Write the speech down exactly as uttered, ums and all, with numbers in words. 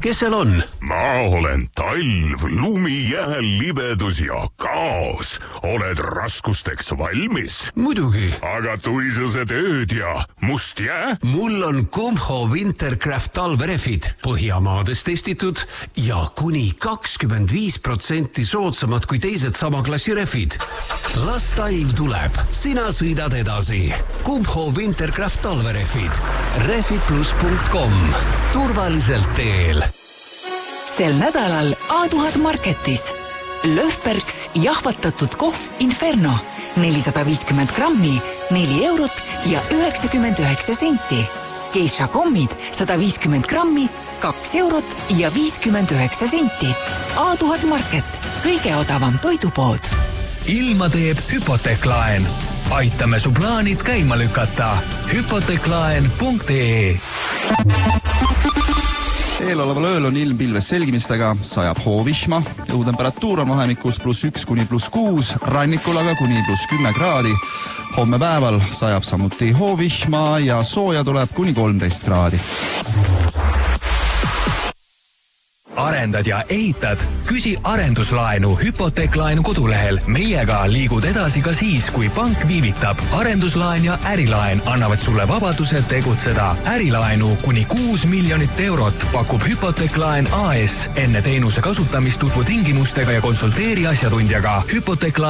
kes seal on? Ma olen talv, lumi, jääl, libedus ja kaos. Oled raskusteks valmis? Muidugi. Aga tuisused ööd ja must jää? Mul on Kumho Wintercraft talverefid. Põhjamaades testitud ja kuni kakskümmend viis protsenti soodsamad kui teised sama klassi refid. Las talv tuleb. Sina sõidad edasi. Kumho Wintercraft talverefid. refid plus punkt com. Turvaliselt teel. Sel nädalal A tuhat Marketis. Löfbergs jahvatatud kohv Inferno. nelisada viiskümmend grammi, neli eurot ja üheksakümmend üheksa senti. Geisha kommid sada viiskümmend grammi, kaks eurot ja viiskümmend üheksa senti. A tuhat Market. Kõige odavam toidupood. Ilma teeb hüpoteeklaen. Aitame su plaanid käima lükata. hüpoteeklaen punkt ee. Eeloleval ööl on ilm pilves selgimistega, sajab hoovihma, õhutemperatuur on vahemikus pluss üks kuni pluss kuus, rannikul aga kuni pluss kümme kraadi. Homme päeval sajab samuti hoovihma ja sooja tuleb kuni kolmteist kraadi. Arendad ja ehitad? Küsi arenduslaenu hüpoteeklaenu kodulehel. Meiega liigud edasi ka siis, kui pank viivitab. Arenduslaen ja ärilaen annavad sulle vabaduse tegutseda. Ärilaenu kuni kuus miljonit eurot pakub hüpoteeklaen A S. Enne teenuse kasutamist tutvu tingimustega ja konsulteeri asjatundjaga. Hüpoteeklaen